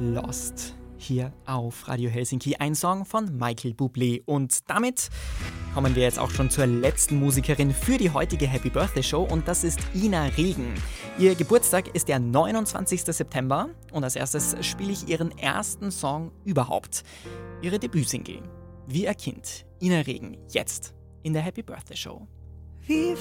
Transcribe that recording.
Lost hier auf Radio Helsinki. Ein Song von Michael Bublé. Und damit kommen wir jetzt auch schon zur letzten Musikerin für die heutige Happy Birthday Show und das ist Ina Regen. Ihr Geburtstag ist der 29. September und als erstes spiele ich ihren ersten Song überhaupt. Ihre Debütsingle. Wie ihr Kind. Ina Regen. Jetzt in der Happy Birthday Show. Wie